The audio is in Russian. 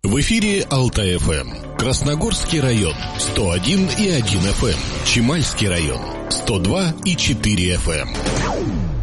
В эфире Алтай-ФМ. Красногорский район 101,1 FM. Чемальский район 102,4 FM.